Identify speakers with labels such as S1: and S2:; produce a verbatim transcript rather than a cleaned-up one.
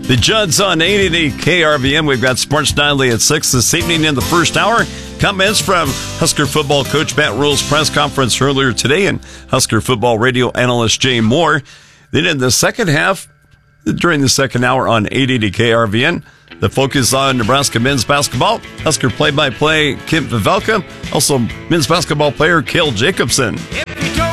S1: The Judds on eight eighty K R V M. We've got Sports Nightly at six this evening in the first hour. Comments from Husker football coach Matt Rhule's press conference earlier today and Husker football radio analyst Jay Moore. Then in the second half, during the second hour on eight eighty K R V N, the focus on Nebraska men's basketball. Husker play-by-play Kim Pavelka. Also men's basketball player Cale Jacobson.